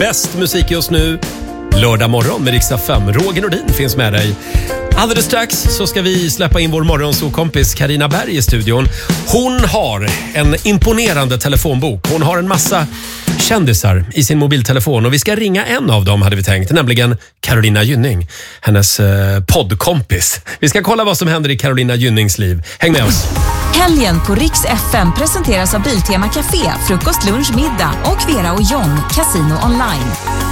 bäst musik just nu. Lördag morgon med Rix FM. Roger Nordin finns med dig. Alldeles strax så ska vi släppa in vår morgonsåkompis Carina Berg i studion. Hon har en imponerande telefonbok. Hon har en massa kändisar i sin mobiltelefon och vi ska ringa en av dem hade vi tänkt, nämligen Carolina Gynning, hennes poddkompis. Vi ska kolla vad som händer i Carolina Gynnings liv. Häng med oss! Helgen på Rix FM presenteras av Biltema Café, frukost, lunch, middag och Vera och John, Casino Online.